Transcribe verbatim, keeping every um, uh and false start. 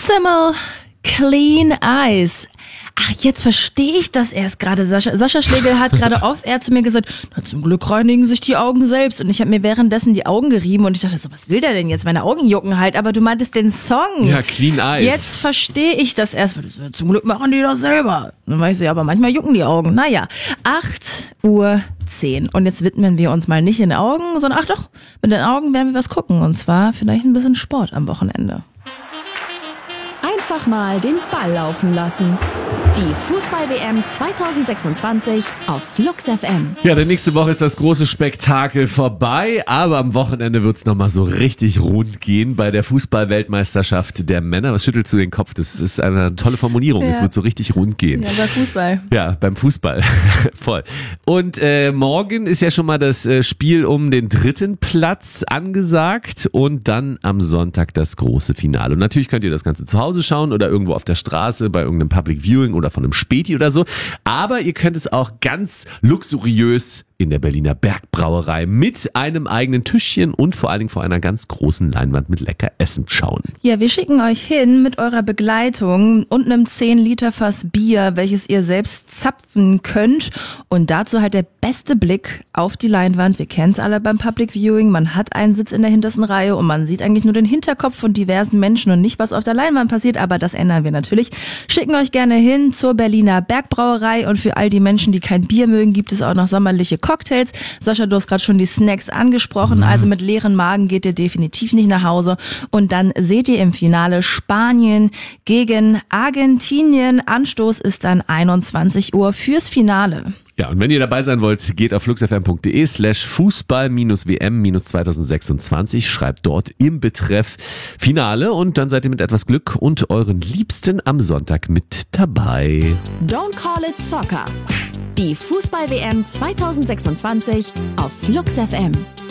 Proximal Clean Eyes. Ach, jetzt verstehe ich das erst gerade. Sascha, Sascha Schlegel hat gerade off-air zu mir gesagt, na, zum Glück reinigen sich die Augen selbst. Und ich habe mir währenddessen die Augen gerieben und ich dachte so, was will der denn jetzt? Meine Augen jucken halt. Aber du meintest den Song. Ja, Clean Eyes. Jetzt verstehe ich das erst. Zum Glück machen die das selber. Dann weiß ich, aber manchmal jucken die Augen. Naja, acht Uhr zehn. Und jetzt widmen wir uns mal nicht in den Augen, sondern ach doch, mit den Augen werden wir was gucken. Und zwar vielleicht ein bisschen Sport am Wochenende. Einfach mal den Ball laufen lassen. Die Fußball-W M zwanzig sechsundzwanzig auf Flux F M. Ja, denn nächste Woche ist das große Spektakel vorbei, aber am Wochenende wird's nochmal so richtig rund gehen bei der Fußball-Weltmeisterschaft der Männer. Was schüttelst du den Kopf? Das ist eine tolle Formulierung. Ja. Es wird so richtig rund gehen. Ja, bei Fußball. Ja, beim Fußball. Voll. Und äh, morgen ist ja schon mal das äh, Spiel um den dritten Platz angesagt und dann am Sonntag das große Finale. Und natürlich könnt ihr das Ganze zu Hause schauen oder irgendwo auf der Straße bei irgendeinem Public Viewing oder von einem Späti oder so. Aber ihr könnt es auch ganz luxuriös in der Berliner Bergbrauerei mit einem eigenen Tischchen und vor allen Dingen vor einer ganz großen Leinwand mit lecker Essen schauen. Ja, wir schicken euch hin mit eurer Begleitung und einem zehn Liter Fass Bier, welches ihr selbst zapfen könnt. Und dazu halt der beste Blick auf die Leinwand. Wir kennen es alle beim Public Viewing. Man hat einen Sitz in der hintersten Reihe und man sieht eigentlich nur den Hinterkopf von diversen Menschen und nicht, was auf der Leinwand passiert. Aber das ändern wir natürlich. Schicken euch gerne hin zur Berliner Bergbrauerei. Und für all die Menschen, die kein Bier mögen, gibt es auch noch sommerliche Cocktails. Sascha, du hast gerade schon die Snacks angesprochen. Also mit leeren Magen geht ihr definitiv nicht nach Hause. Und dann seht ihr im Finale Spanien gegen Argentinien. Anstoß ist dann einundzwanzig Uhr fürs Finale. Ja, und wenn ihr dabei sein wollt, geht auf fluxfm.de slash Fußball-W M zwanzig sechsundzwanzig, schreibt dort im Betreff Finale und dann seid ihr mit etwas Glück und euren Liebsten am Sonntag mit dabei. Don't call it soccer. Die Fußball-W M zwanzig sechsundzwanzig auf Flux F M.